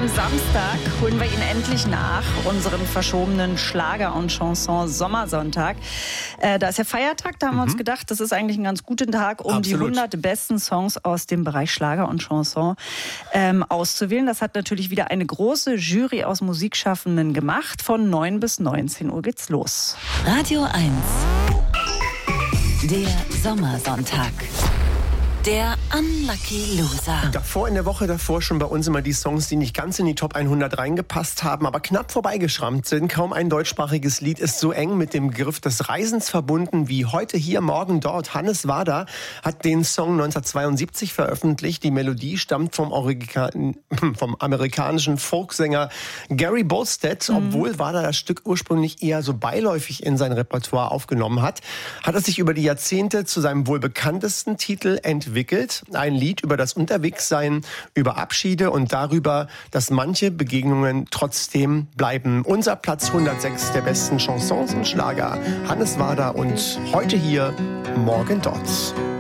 Am Samstag holen wir ihn endlich nach, unseren verschobenen Schlager- und Chanson-Sommersonntag. Da ist ja Feiertag, da haben wir uns gedacht, das ist eigentlich ein ganz guter Tag, um die 100 besten Songs aus dem Bereich Schlager und Chanson auszuwählen. Das hat natürlich wieder eine große Jury aus Musikschaffenden gemacht. Von 9 bis 19 Uhr geht's los. Radio 1, der Sommersonntag. Der Unlucky Loser. Davor in der Woche davor schon bei uns immer die Songs, die nicht ganz in die Top 100 reingepasst haben, aber knapp vorbeigeschrammt sind. Kaum ein deutschsprachiges Lied ist so eng mit dem Begriff des Reisens verbunden wie heute hier, morgen dort. Hannes Wader hat den Song 1972 veröffentlicht. Die Melodie stammt vom amerikanischen Folksänger Gary Bolstead. Obwohl Wader das Stück ursprünglich eher so beiläufig in sein Repertoire aufgenommen hat, hat er sich über die Jahrzehnte zu seinem wohl bekanntesten Titel entwickelt. Ein Lied über das Unterwegssein, über Abschiede und darüber, dass manche Begegnungen trotzdem bleiben. Unser Platz 106 der besten Chansons und Schlager. Hannes Wader und heute hier, morgen dort.